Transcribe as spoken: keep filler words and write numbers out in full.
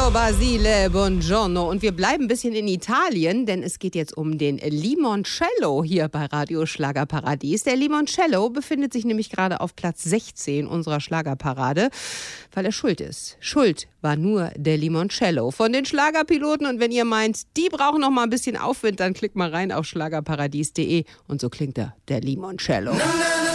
Ciao Basile, buongiorno. Und wir bleiben ein bisschen in Italien, denn es geht jetzt um den Limoncello hier bei Radio Schlagerparadies. Der Limoncello befindet sich nämlich gerade auf Platz sechzehn unserer Schlagerparade, weil er schuld ist. Schuld war nur der Limoncello von den Schlagerpiloten. Und wenn ihr meint, die brauchen noch mal ein bisschen Aufwind, dann klickt mal rein auf schlagerparadies punkt de und so klingt er, der Limoncello. Na, na, na.